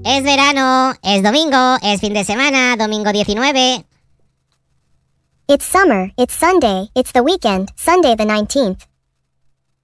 Es verano, es domingo, es fin de semana, domingo 19. It's summer, it's Sunday, it's the weekend, Sunday the 19th.